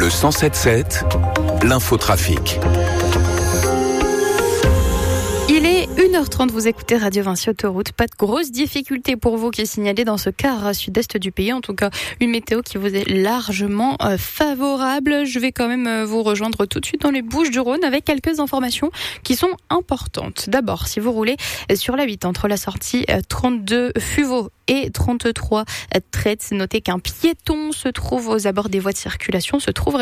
Le 107.7, l'infotrafic. Il est 1h30, vous écoutez Radio Vinci Autoroute. Pas de grosses difficultés pour vous qui est signalé dans ce quart sud-est du pays. En tout cas, une météo qui vous est largement favorable. Je vais quand même vous rejoindre tout de suite dans les Bouches-du-Rhône avec quelques informations qui sont importantes. D'abord, si vous roulez sur la 8 entre la sortie 32 Fuveau et 33 Traite, notez qu'un piéton se trouverait aux abords des voies de circulation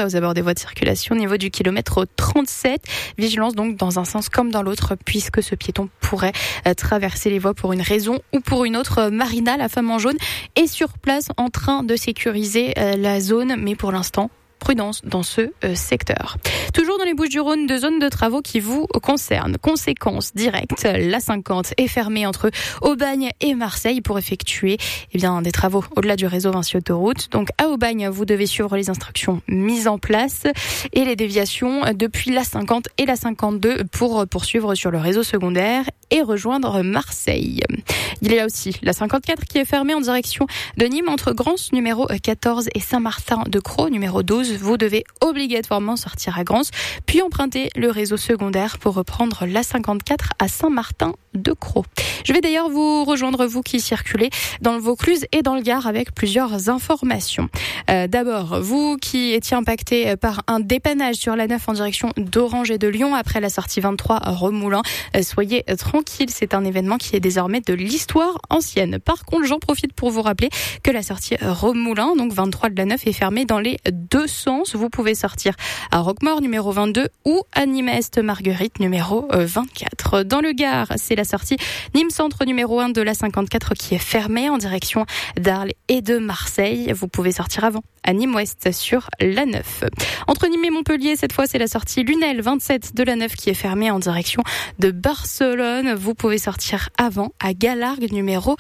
au niveau du kilomètre 37. Vigilance donc dans un sens comme dans l'autre, puisque ce piéton pourrait traverser les voies pour une raison ou pour une autre. Marina, la femme en jaune, est sur place en train de sécuriser la zone, mais pour l'instant, prudence dans ce secteur. Toujours dans les Bouches-du-Rhône, deux zones de travaux qui vous concernent. Conséquence directe, la 50 est fermée entre Aubagne et Marseille pour effectuer des travaux au-delà du réseau Vinci Autoroute. Donc à Aubagne, vous devez suivre les instructions mises en place et les déviations depuis la 50 et la 52 pour poursuivre sur le réseau secondaire et rejoindre Marseille. Il y a aussi la 54 qui est fermée en direction de Nîmes entre Grance, numéro 14, et Saint-Martin-de-Crau, numéro 12. Vous devez obligatoirement sortir à Grance, puis emprunter le réseau secondaire pour reprendre la 54 à Saint-Martin-de-Crau. Je vais d'ailleurs vous rejoindre, vous qui circulez dans le Vaucluse et dans le Gard, avec plusieurs informations. D'abord, vous qui étiez impacté par un dépannage sur la 9 en direction d'Orange et de Lyon après la sortie 23 Remoulin, soyez tranquille, c'est un événement qui est désormais de l'histoire ancienne. Par contre, j'en profite pour vous rappeler que la sortie Remoulin, donc 23 de la 9, est fermée dans les deux sens. Vous pouvez sortir à Roquemort, numéro 22, ou à Nîmes-Est Marguerite, numéro 24. Dans le Gard, c'est la sortie Nîmes Centre, numéro 1 de la 54 qui est fermée en direction d'Arles et de Marseille. Vous pouvez sortir avant à Nîmes-Ouest sur la 9. Entre Nîmes et Montpellier, cette fois, c'est la sortie Lunel 27 de la 9 qui est fermée en direction de Barcelone. Vous pouvez sortir avant à Galargues, numéro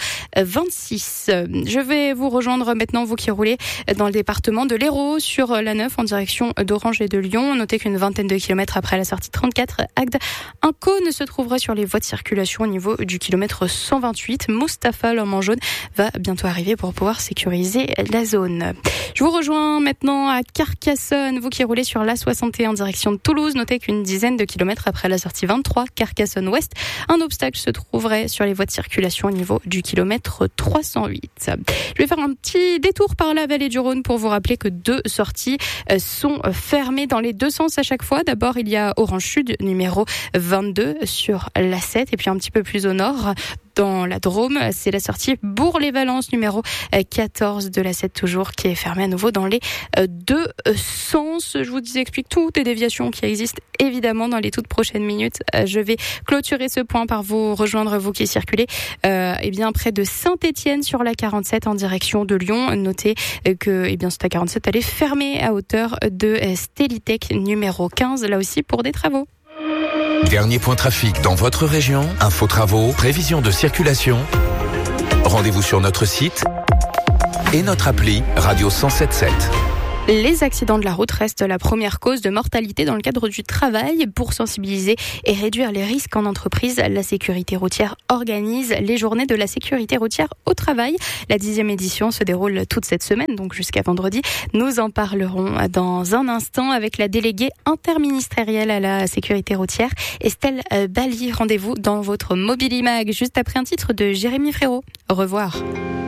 26. Je vais vous rejoindre maintenant, vous qui roulez dans le département de l'Hérault sur la 9 en direction d'Orange et de Lyon. Notez qu'une vingtaine de kilomètres après la sortie 34 Agde, un cône se trouverait sur les voies de circulation au niveau du kilomètre 128. Mustapha, l'homme en jaune, va bientôt arriver pour pouvoir sécuriser la zone. Je vous rejoins maintenant à Carcassonne, vous qui roulez sur l'A61 en direction de Toulouse. Notez qu'une dizaine de kilomètres après la sortie 23 Carcassonne-Ouest, un obstacle se trouverait sur les voies de circulation au niveau du kilomètre 308. Je vais faire un petit détour par la vallée du Rhône pour vous rappeler que deux sorties sont fermées dans les deux sens à chaque fois. D'abord, il y a Orange Sud, numéro 22 sur la 7, et puis un petit peu plus au nord, dans la Drôme, c'est la sortie Bourg-les-Valences, numéro 14 de la 7 toujours, qui est fermée à nouveau dans les deux sens. Je vous explique toutes les déviations qui existent évidemment dans les toutes prochaines minutes. Je vais clôturer ce point par vous rejoindre, vous qui circulez près de Saint-Étienne sur la 47 en direction de Lyon. Notez que cette 47 elle est fermée à hauteur de Stélitech, numéro 15, là aussi pour des travaux. Dernier point trafic dans votre région, info travaux, prévision de circulation. Rendez-vous sur notre site et notre appli Radio 107.7. Les accidents de la route restent la première cause de mortalité dans le cadre du travail. Pour sensibiliser et réduire les risques en entreprise, la sécurité routière organise les journées de la sécurité routière au travail. La 10e édition se déroule toute cette semaine, donc jusqu'à vendredi. Nous en parlerons dans un instant avec la déléguée interministérielle à la sécurité routière, Estelle Bali. Rendez-vous dans votre Mobilimag juste après un titre de Jérémy Frérot. Au revoir.